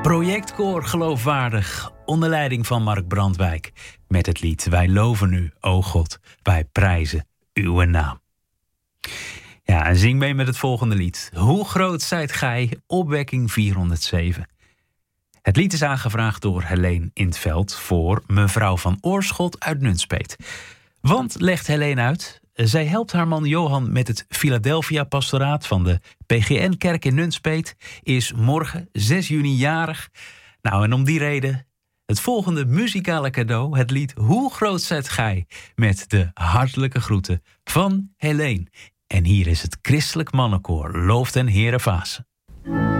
Projectkoor Geloofwaardig, onder leiding van Mark Brandwijk. Met het lied Wij loven u, o God, wij prijzen uw naam. Ja, en zing mee met het volgende lied. Hoe groot zijt gij, opwekking 407. Het lied is aangevraagd door Helene in 't Veld voor mevrouw van Oorschot uit Nunspeet. Want, legt Helene uit, zij helpt haar man Johan met het Philadelphia-pastoraat van de PGN-kerk in Nunspeet, is morgen 6 juni jarig. Nou, en om die reden het volgende muzikale cadeau, het lied Hoe groot zijt gij, met de hartelijke groeten van Helene. En hier is het Christelijk Mannenkoor Looft den Heere Vaassen.